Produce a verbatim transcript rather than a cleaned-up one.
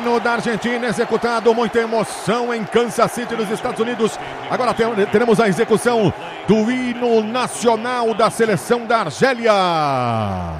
hino da Argentina executado, muita emoção em Kansas City, nos Estados Unidos. Agora teremos a execução do hino nacional da seleção da Argélia.